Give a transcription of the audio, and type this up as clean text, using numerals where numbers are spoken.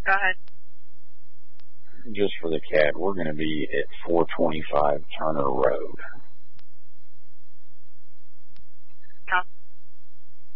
Go ahead. Just for the cat, we're going to be at 425 Turner Road.